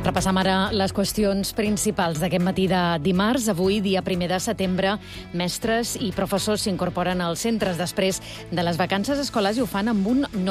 Repassam ara les qüestions principals d'aquest matí de dimarts. Avui, dia 1 de setembre, mestres i professors s'incorporen als centres després de les vacances escolars i ho fan amb un